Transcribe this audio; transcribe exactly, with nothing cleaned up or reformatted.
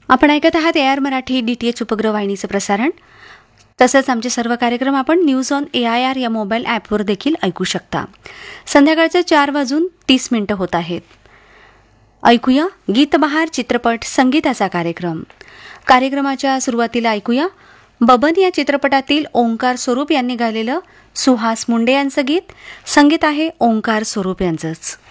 आपण ऐकत आहात A R Marathi D T H उपग्रह वाहिनीचं प्रसारण. तसंच आमचे सर्व कार्यक्रम आपण news on A I R या मोबाईल ॲपवर देखील ऐकू शकता. संध्याकाळचे चार वाजून तीस मिनिटं होत आहेत. ऐकूया गीतबहार चित्रपट संगीताचा कार्यक्रम. कार्यक्रमाच्या सुरुवातीला ऐकूया बबन या चित्रपटातील ओंकार स्वरूप यांनी गायलेलं सुहास मुंडे यांचं गीत. संगीत आहे ओंकार स्वरूप यांचंच.